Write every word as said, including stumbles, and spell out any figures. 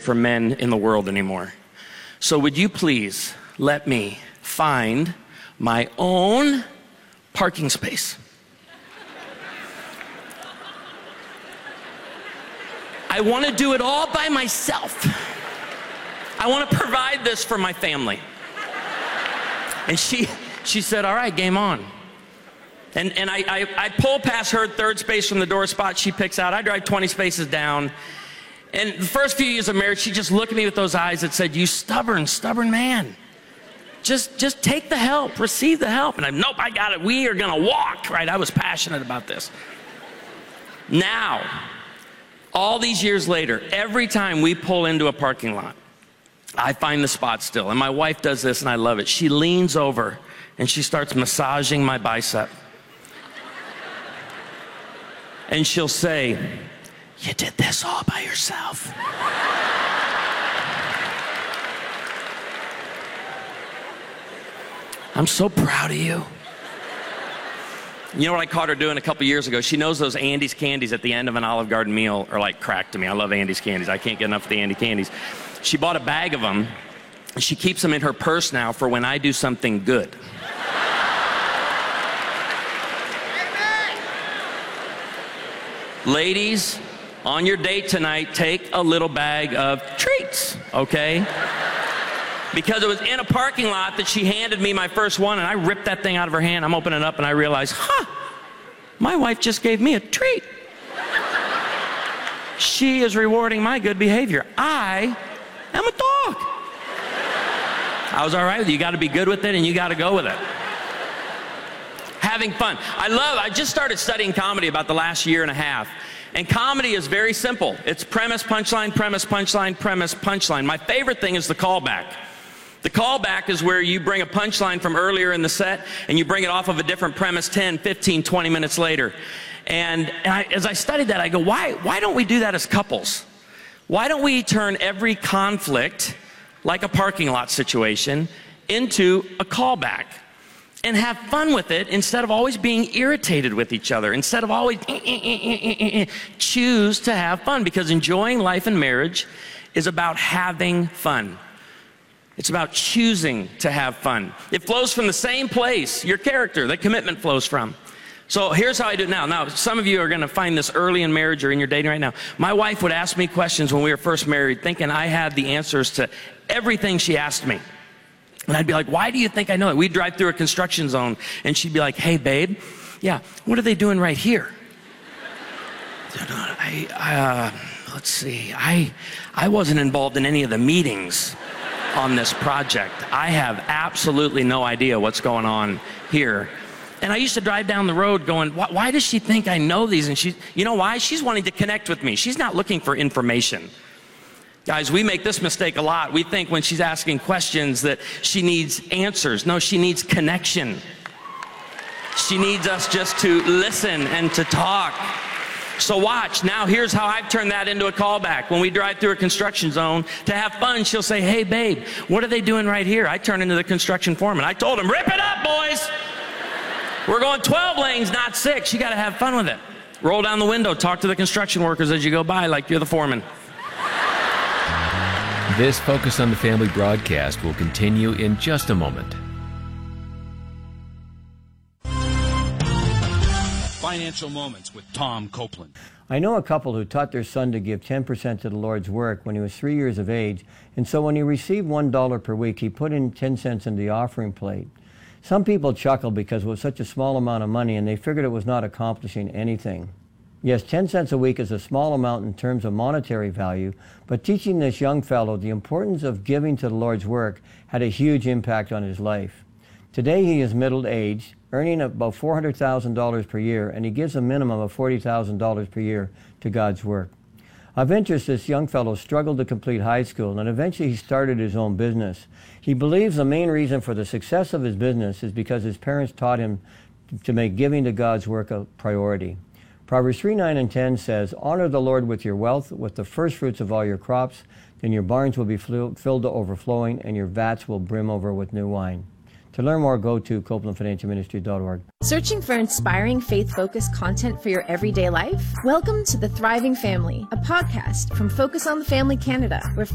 for men in the world anymore. So would you please let me find my own parking space? I want to do it all by myself. I want to provide this for my family. And she she said, all right, game on. And, and I, I, I pull past her third space from the door spot she picks out. I drive twenty spaces down. And the first few years of marriage, she just looked at me with those eyes that said, you stubborn, stubborn man. Just, just take the help, receive the help. And I'm, nope, I got it. We are going to walk, right? I was passionate about this. Now, all these years later, every time we pull into a parking lot, I find the spot still. And my wife does this, and I love it. She leans over, and she starts massaging my bicep. And she'll say, you did this all by yourself. I'm so proud of you. You know what I caught her doing a couple years ago? She knows those Andy's candies at the end of an Olive Garden meal are like crack to me. I love Andy's candies. I can't get enough of the Andy candies. She bought a bag of them. And she keeps them in her purse now for when I do something good. Ladies, on your date tonight, take a little bag of treats, okay? Because it was in a parking lot that she handed me my first one, and I ripped that thing out of her hand. I'm opening it up, and I realize, huh, my wife just gave me a treat. She is rewarding my good behavior. I am a dog. I was all right with it. You got to be good with it, and you got to go with it. Having fun. I love, I just started studying comedy about the last year and a half. And comedy is very simple. It's premise, punchline, premise, punchline, premise, punchline. My favorite thing is the callback. The callback is where you bring a punchline from earlier in the set and you bring it off of a different premise ten, fifteen, twenty minutes later. And, and I, as I studied that, I go, why, why don't we do that as couples? Why don't we turn every conflict, like a parking lot situation, into a callback? And have fun with it instead of always being irritated with each other, instead of always eh, eh, eh, eh, eh, eh. Choose to have fun, because enjoying life and marriage is about having fun. It's about choosing to have fun. It flows from the same place, your character, that commitment flows from. So here's how I do it now. Now, some of you are going to find this early in marriage or in your dating right now. My wife would ask me questions when we were first married, thinking I had the answers to everything she asked me. And I'd be like, why do you think I know it? We'd drive through a construction zone, and she'd be like, hey, babe, yeah, what are they doing right here? I, uh, let's see, I, I wasn't involved in any of the meetings on this project. I have absolutely no idea what's going on here. And I used to drive down the road going, why, why does she think I know these? And she, you know why? She's wanting to connect with me. She's not looking for information. Guys, we make this mistake a lot. We think when she's asking questions that she needs answers. No, she needs connection. She needs us just to listen and to talk. So watch. Now here's how I've turned that into a callback. When we drive through a construction zone to have fun, she'll say, hey, babe, what are they doing right here? I turn into the construction foreman. I told him, rip it up, boys. We're going twelve lanes, not six. You got to have fun with it. Roll down the window. Talk to the construction workers as you go by like you're the foreman. This Focus on the Family broadcast will continue in just a moment. Financial Moments with Tom Copeland. I know a couple who taught their son to give ten percent to the Lord's work when he was three years of age, and so when he received one dollar per week, he put in ten cents in the offering plate. Some people chuckled because it was such a small amount of money, and they figured it was not accomplishing anything. Yes, ten cents a week is a small amount in terms of monetary value, but teaching this young fellow the importance of giving to the Lord's work had a huge impact on his life. Today he is middle-aged, earning about four hundred thousand dollars per year, and he gives a minimum of forty thousand dollars per year to God's work. Of interest, this young fellow struggled to complete high school, and eventually he started his own business. He believes the main reason for the success of his business is because his parents taught him to make giving to God's work a priority. Proverbs three, nine, and ten says, honor the Lord with your wealth, with the first fruits of all your crops, then your barns will be filled to overflowing, and your vats will brim over with new wine. To learn more, go to Copeland Financial Ministry dot org. Searching for inspiring, faith-focused content for your everyday life? Welcome to The Thriving Family, a podcast from Focus on the Family Canada, where